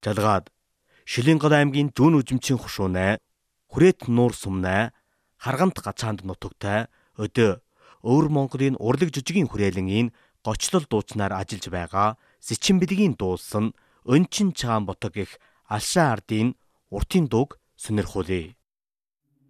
Жалгаад Шилэнгол аймгийн зүүн үзэмчийн хушуунай, Хүрээт нуур сумнай, Харгант гацаанд нутагтай өдөө Өвөр Монголын урлаг жижигийн хүрээлэнгийн гочлол дууцнаар ажиллаж байгаа Сэчин бэлгийн дуулсан Өнчин Чагаан Ботог гэх Алшаа ардын уртын дууг сонирхуулъя.